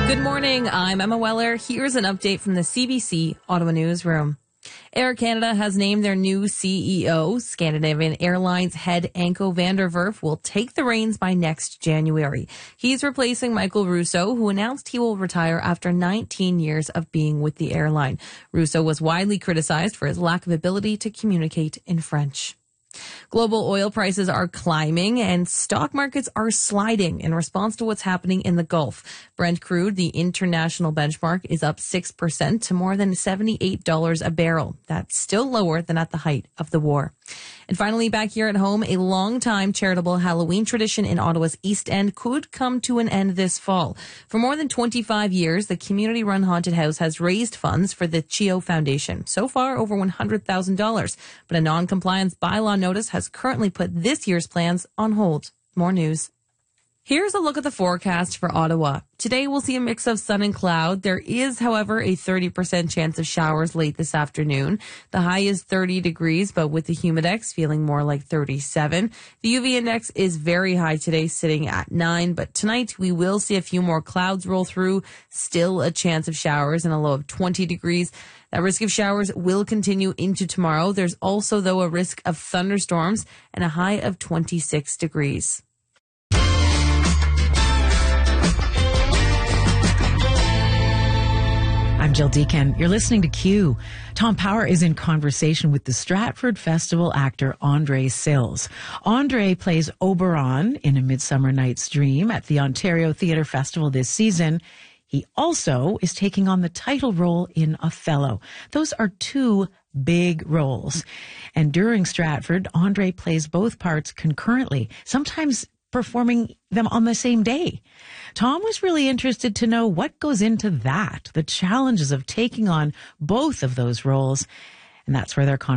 Good morning. I'm Emma Weller. Here's an update from the CBC Ottawa Newsroom. Air Canada has named their new CEO. Scandinavian Airlines head Anko van der Werf will take the reins by next January. He's replacing Michael Russo, who announced he will retire after 19 years of being with the airline. Russo was widely criticized for his lack of ability to communicate in French. Global oil prices are climbing and stock markets are sliding in response to what's happening in the Gulf. Brent crude, the international benchmark, is up 6% to more than $78 a barrel. That's still lower than at the height of the war. And finally, back here at home, a long-time charitable Halloween tradition in Ottawa's East End could come to an end this fall. For more than 25 years, the community-run haunted house has raised funds for the Chio Foundation. So far, over $100,000. But a non-compliance bylaw notice has currently put this year's plans on hold. More news. Here's a look at the forecast for Ottawa. Today, we'll see a mix of sun and cloud. There is, however, a 30% chance of showers late this afternoon. The high is 30 degrees, but with the humidex feeling more like 37. The UV index is very high today, sitting at 9. But tonight, we will see a few more clouds roll through. Still a chance of showers and a low of 20 degrees. That risk of showers will continue into tomorrow. There's also, though, a risk of thunderstorms and a high of 26 degrees. I'm Jill Deacon. You're listening to Q. Tom Power is in conversation with the Stratford Festival actor Andre Sills. Andre plays Oberon in A Midsummer Night's Dream at the Ontario Theatre Festival this season. He also is taking on the title role in Othello. Those are two big roles. And during Stratford, Andre plays both parts concurrently, sometimes performing them on the same day. Tom was really interested to know what goes into that, the challenges of taking on both of those roles. And that's where their